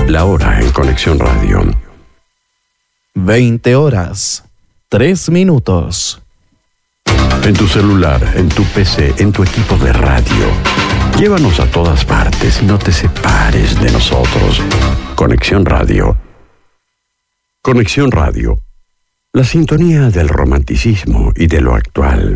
La hora en Conexión Radio. 20 horas, 3 minutos. En tu celular, en tu PC, en tu equipo de radio. Llévanos a todas partes y no te separes de nosotros. Conexión Radio. Conexión Radio. La sintonía del romanticismo y de lo actual.